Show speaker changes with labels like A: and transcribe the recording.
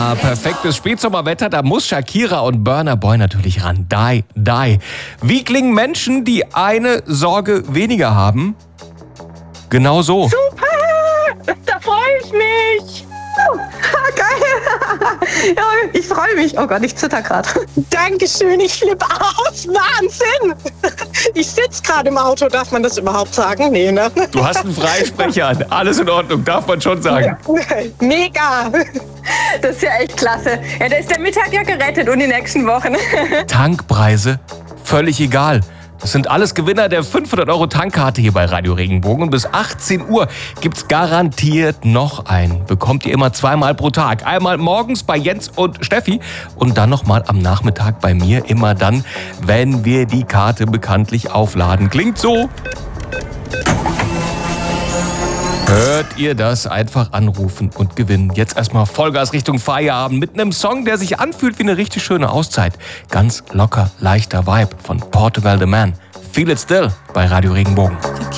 A: Ja, perfektes Spätsommerwetter, da muss Shakira und Burna Boy natürlich ran. Die, die. Wie klingen Menschen, die eine Sorge weniger haben? Genau so.
B: Super! Da freue ich mich!
C: Geil! Ja, ich freue mich. Oh Gott, ich zitter gerade.
B: Dankeschön, ich flippe aus. Wahnsinn! Ich sitze gerade im Auto. Darf man das überhaupt sagen? Nee, ne?
A: Du hast einen Freisprecher. Alles in Ordnung, darf man schon sagen.
B: Mega!
C: Das ist ja echt klasse. Ja, da ist der Mittag ja gerettet und die nächsten Wochen.
A: Tankpreise, völlig egal. Das sind alles Gewinner der 500-Euro-Tankkarte hier bei Radio Regenbogen. Und bis 18 Uhr gibt's garantiert noch einen. Bekommt ihr immer 2-mal pro Tag. Einmal morgens bei Jens und Steffi und dann nochmal am Nachmittag bei mir. Immer dann, wenn wir die Karte bekanntlich aufladen. Klingt so. Hört ihr das? Einfach anrufen und gewinnen. Jetzt erstmal Vollgas Richtung Feierabend mit einem Song, der sich anfühlt wie eine richtig schöne Auszeit. Ganz locker, leichter Vibe von Portugal The Man. Feel It Still bei Radio Regenbogen.